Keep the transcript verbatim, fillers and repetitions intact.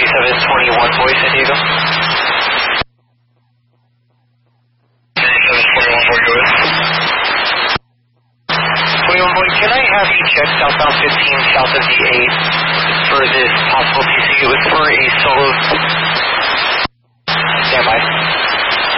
seven twenty-one Boy, San Diego. seven twenty-one Boy, go ahead. twenty-one Boy, can I have you check southbound fifteen south of the eight for this possible T C? It was for a solo